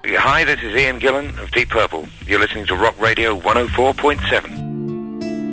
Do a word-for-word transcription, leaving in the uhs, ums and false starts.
Hi, this is Ian Gillan of Deep Purple. You're listening to Rock Radio one oh four point seven.